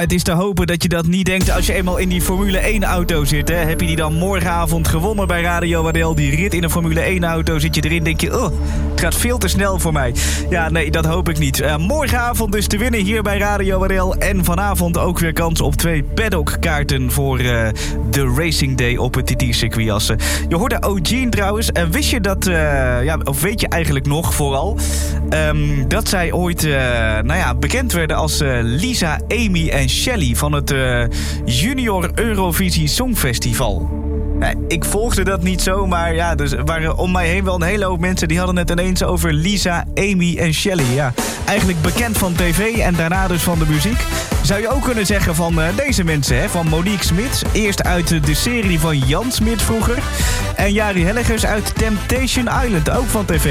het is te hopen dat je dat niet denkt als je eenmaal in die Formule 1-auto zit. Hè. Heb je die dan morgenavond gewonnen bij Radio Waddel? Die rit in een Formule 1-auto, zit je erin, denk je... Oh, het gaat veel te snel voor mij. Ja, nee, dat hoop ik niet. Morgenavond dus te winnen hier bij Radio Waddel. En vanavond ook weer kans op 2 paddockkaarten voor de Racing Day op het TT-circuit Assen. Je hoorde O'Gene trouwens. En wist je dat, of weet je eigenlijk nog vooral... dat zij ooit bekend werden als Lisa, Amy en Shelley van het Junior Eurovisie Songfestival. Ik volgde dat niet zo, maar ja, dus waren om mij heen wel een hele hoop mensen die hadden het ineens over Lisa, Amy en Shelley. Ja, eigenlijk bekend van tv en daarna dus van de muziek. Zou je ook kunnen zeggen van deze mensen, hè? Van Monique Smit, eerst uit de serie van Jan Smit vroeger. En Jari Hellegers uit Temptation Island, ook van tv.